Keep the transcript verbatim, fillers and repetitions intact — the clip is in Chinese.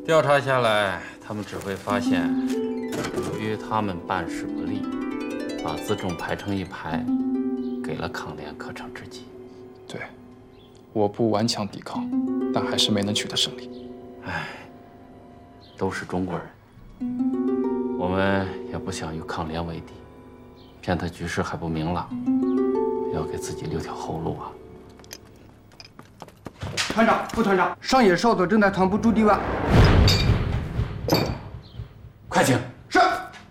调查下来，他们只会发现，由于他们办事不力，把辎重排成一排，给了抗联可乘之机。 对，我部顽强抵抗，但还是没能取得胜利。 唉，都是中国人，我们也不想与抗联为敌，骗他局势还不明朗，要给自己留条后路啊。 团长、副团长，上野少佐正在团部驻地外。 快请。